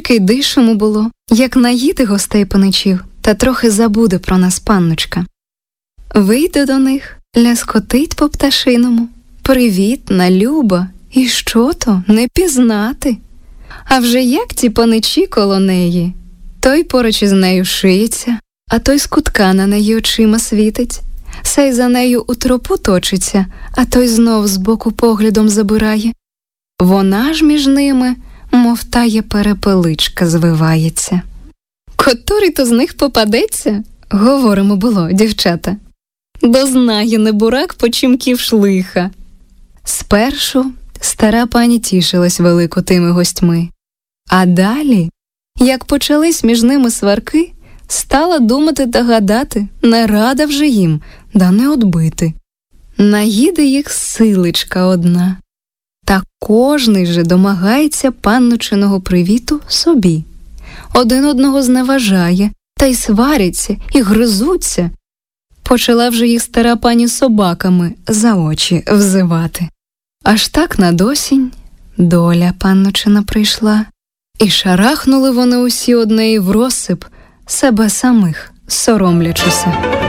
Тільки й дишому було, як наїде гостей паничів, та трохи забуде про нас панночка. Вийде до них, ляскотить по пташиному, привітна, люба, і що то, не пізнати. А вже як ті паничі коло неї, той поруч із нею шиється, а той з кутка на неї очима світить, сей за нею у тропу точиться, а той знов збоку поглядом забирає. Вона ж між ними, мов тая перепеличка, звивається. Котрий то з них попадеться, говоримо було, дівчата. Дознає небурак почимків шлиха. Спершу стара пані тішилась велико тими гостьми, а далі, як почались між ними сварки, стала думати та гадати, не рада вже їм, да не одбити. Наїде їх силичка одна, та кожний же домагається панночиного привіту собі. Один одного зневажає, та й сваряться, і гризуться. Почала вже їх стара пані собаками за очі взивати. Аж так над осінь доля панночина прийшла, і шарахнули вони усі однеї в розсип, себе самих соромлячися.